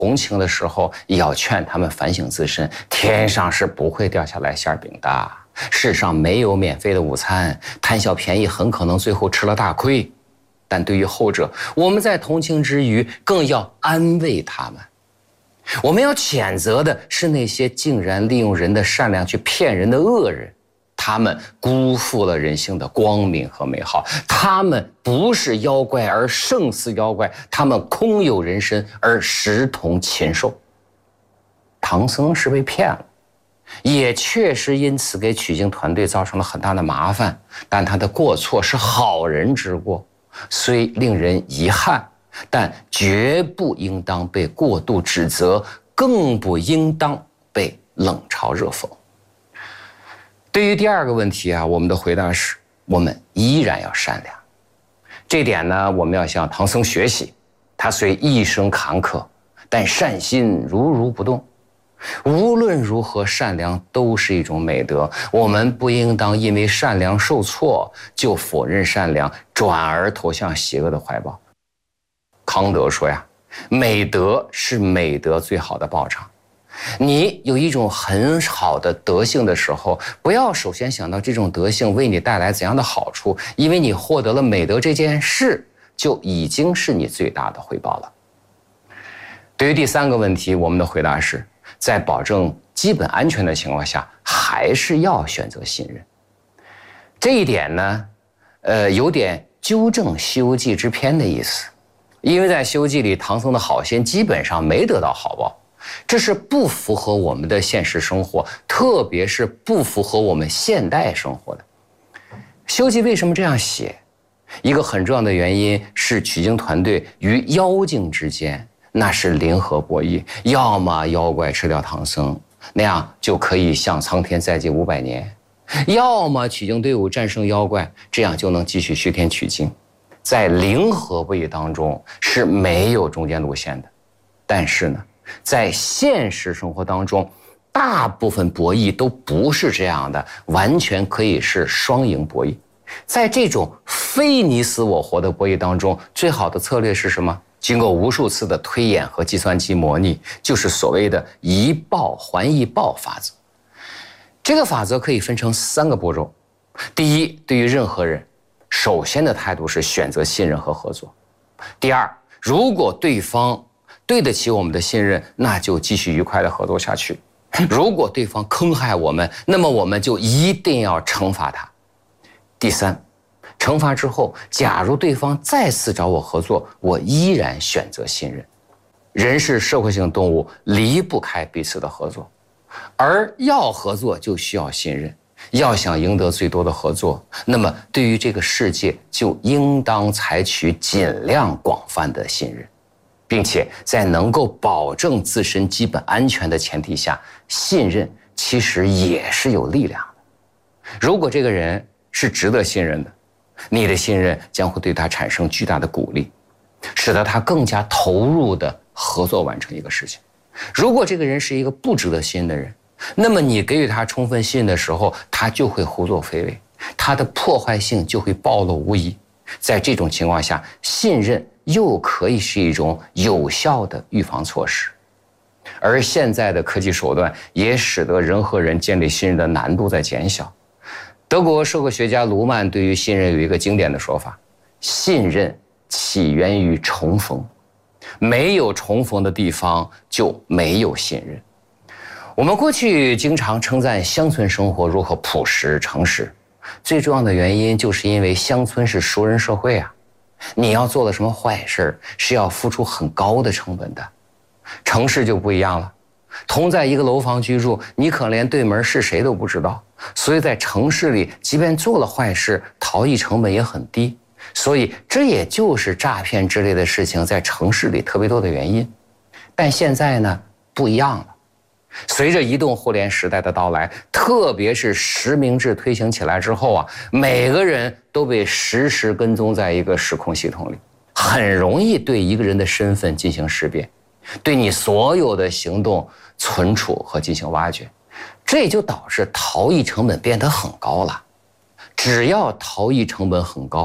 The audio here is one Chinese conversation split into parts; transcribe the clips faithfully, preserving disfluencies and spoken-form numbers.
同情的时候，也要劝他们反省自身。天上是不会掉下来馅饼的，世上没有免费的午餐，贪小便宜很可能最后吃了大亏。但对于后者，我们在同情之余，更要安慰他们。我们要谴责的是那些竟然利用人的善良去骗人的恶人，他们辜负了人性的光明和美好。他们不是妖怪而胜似妖怪，他们空有人身而实同禽兽。唐僧是被骗了，也确实因此给取经团队造成了很大的麻烦，但他的过错是好人之过，虽令人遗憾，但绝不应当被过度指责，更不应当被冷嘲热讽。对于第二个问题啊，我们的回答是，我们依然要善良。这点呢，我们要向唐僧学习。他虽一生坎坷，但善心如如不动。无论如何，善良都是一种美德。我们不应当因为善良受挫，就否认善良，转而投向邪恶的怀抱。康德说呀，美德是美德最好的报偿。你有一种很好的德性的时候，不要首先想到这种德性为你带来怎样的好处，因为你获得了美德这件事，就已经是你最大的回报了。对于第三个问题，我们的回答是，在保证基本安全的情况下，还是要选择信任。这一点呢，呃，有点纠正《西游记》之篇的意思，因为在《西游记》里，唐僧的好心基本上没得到好报。这是不符合我们的现实生活，特别是不符合我们现代生活的。《西游记》为什么这样写？一个很重要的原因是取经团队与妖精之间那是零和博弈，要么妖怪吃掉唐僧，那样就可以向苍天再借五百年；要么取经队伍战胜妖怪，这样就能继续续天取经。在零和博弈当中是没有中间路线的，但是呢，在现实生活当中，大部分博弈都不是这样的，完全可以是双赢博弈。在这种非你死我活的博弈当中，最好的策略是什么？经过无数次的推演和计算机模拟，就是所谓的一报还一报法则。这个法则可以分成三个步骤。第一，对于任何人，首先的态度是选择信任和合作。第二，如果对方对得起我们的信任，那就继续愉快的合作下去。如果对方坑害我们，那么我们就一定要惩罚他。第三，惩罚之后，假如对方再次找我合作，我依然选择信任。人是社会性动物，离不开彼此的合作，而要合作就需要信任。要想赢得最多的合作，那么对于这个世界就应当采取尽量广泛的信任，并且在能够保证自身基本安全的前提下，信任其实也是有力量的。如果这个人是值得信任的，你的信任将会对他产生巨大的鼓励，使得他更加投入的合作完成一个事情。如果这个人是一个不值得信任的人，那么你给予他充分信任的时候，他就会胡作非为，他的破坏性就会暴露无遗。在这种情况下，信任又可以是一种有效的预防措施。而现在的科技手段也使得人和人建立信任的难度在减小。德国社会学家卢曼对于信任有一个经典的说法：信任起源于重逢，没有重逢的地方就没有信任。我们过去经常称赞乡村生活如何朴实诚实，最重要的原因就是因为乡村是熟人社会啊，你要做了什么坏事是要付出很高的成本的。城市就不一样了，同在一个楼房居住，你可能连对门是谁都不知道，所以在城市里即便做了坏事，逃逸成本也很低，所以这也就是诈骗之类的事情在城市里特别多的原因。但现在呢，不一样了。随着移动互联时代的到来，特别是实名制推行起来之后啊，每个人都被实时跟踪在一个时空系统里，很容易对一个人的身份进行识别，对你所有的行动存储和进行挖掘，这也就导致逃逸成本变得很高了。只要逃逸成本很高，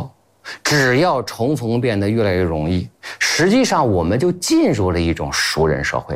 只要重逢变得越来越容易，实际上我们就进入了一种熟人社会。